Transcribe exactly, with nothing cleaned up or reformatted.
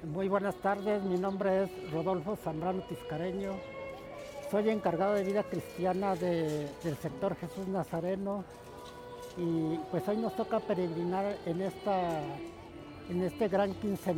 Muy buenas tardes, mi nombre es Rodolfo Zambrano Tiscareño. Soy encargado de vida cristiana de- del sector Jesús Nazareno y pues hoy nos toca peregrinar en, esta, en este gran quincenario